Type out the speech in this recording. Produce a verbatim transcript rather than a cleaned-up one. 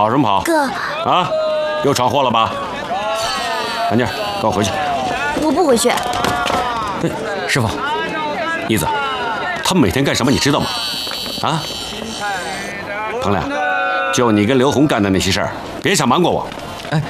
跑什么跑？ 哥， 啊，又闯祸了吧？安妮儿，跟我回去。 我不回去。 对，师傅，妮子，他们每天干什么你知道吗？啊？彭亮，就你跟刘红干的那些事儿，别想瞒过我。